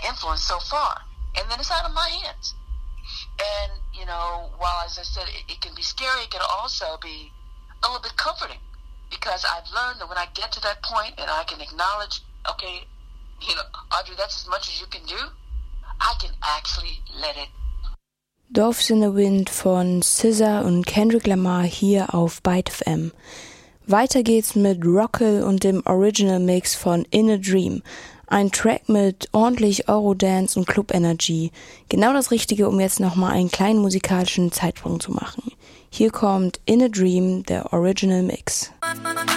influence so far, and then it's out of my hands. And, you know, while, as I said, it can be scary, it can also be a little bit comforting, because I've learned that when I get to that point and I can acknowledge, okay, you know, Audrey, that's as much as you can do, I can actually let it. Doves in the Wind von SZA und Kendrick Lamar hier auf Byte FM. Weiter geht's mit Rockel und dem Original Mix von In a Dream. Ein Track mit ordentlich Eurodance und Club Energy. Genau das Richtige, um jetzt nochmal einen kleinen musikalischen Zeitsprung zu machen. Hier kommt In a Dream, der Original Mix.